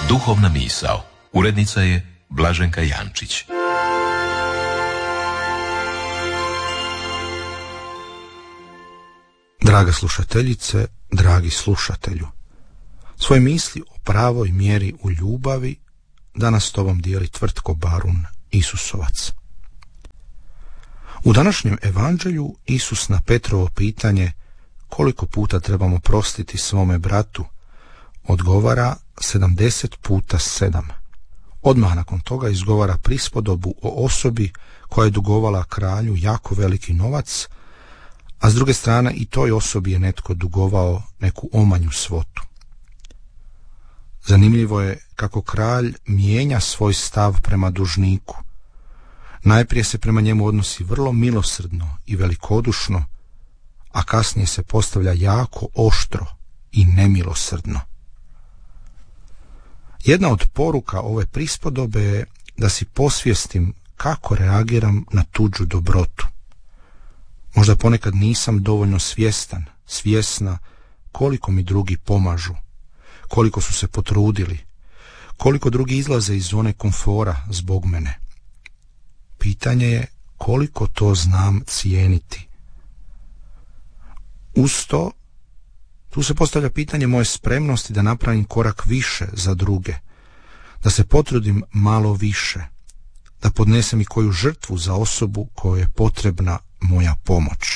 Duhovna misao. Urednica je Blaženka Jančić. Draga slušateljice, dragi slušatelju, svoje misli o pravoj mjeri u ljubavi danas s tobom dijeli Tvrtko Barun Isusovac. U današnjem evanđelju Isus na Petrovo pitanje koliko puta trebamo prostiti svome bratu odgovara 70 puta 7. Odmah nakon toga izgovara prispodobu o osobi koja je dugovala kralju jako veliki novac, a s druge strane i toj osobi je netko dugovao neku omanju svotu. Zanimljivo je kako kralj mijenja svoj stav prema dužniku. Najprije se prema njemu odnosi vrlo milosrdno i velikodušno, a kasnije se postavlja jako oštro i nemilosrdno. Jedna od poruka ove prispodobe je da si posvijestim kako reagiram na tuđu dobrotu. Možda ponekad nisam dovoljno svjesna koliko mi drugi pomažu, koliko su se potrudili, koliko drugi izlaze iz zone komfora zbog mene. Pitanje je koliko to znam cijeniti. Uz to, tu se postavlja pitanje moje spremnosti da napravim korak više za druge, da se potrudim malo više, da podnesem i koju žrtvu za osobu kojoj je potrebna moja pomoć.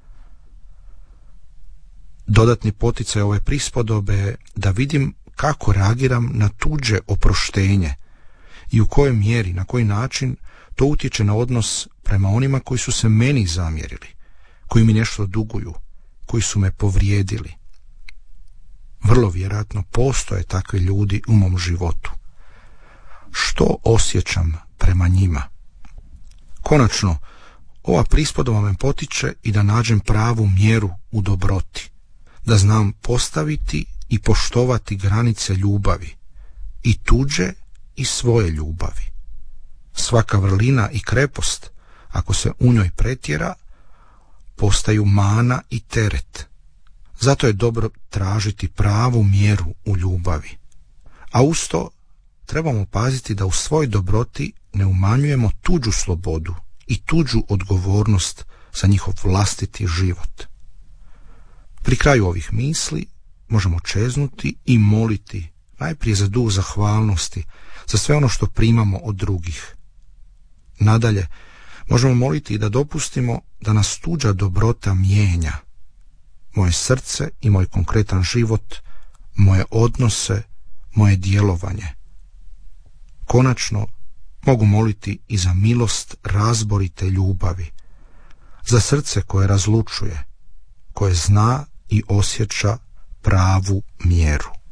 Dodatni poticaj ove prispodobe je da vidim kako reagiram na tuđe oproštenje i u kojoj mjeri, na koji način to utječe na odnos prema onima koji su se meni zamjerili, koji mi nešto duguju, koji su me povrijedili. Vrlo vjerojatno postoje takvi ljudi u mom životu. Što osjećam prema njima? Konačno, ova prispodoba me potiče i da nađem pravu mjeru u dobroti, da znam postaviti i poštovati granice ljubavi, i tuđe i svoje ljubavi. Svaka vrlina i krepost, ako se u njoj pretjera, postaju mana i teret. Zato je dobro tražiti pravu mjeru u ljubavi. A uz to trebamo paziti da u svojoj dobroti ne umanjujemo tuđu slobodu i tuđu odgovornost za njihov vlastiti život. Pri kraju ovih misli možemo čeznuti i moliti najprije za duh zahvalnosti, za sve ono što primamo od drugih. Nadalje, možemo moliti i da dopustimo da nas tuđa dobrota mijenja. Moje srce i moj konkretan život, moje odnose, moje djelovanje. Konačno, mogu moliti i za milost razborite ljubavi, za srce koje razlučuje, koje zna i osjeća pravu mjeru.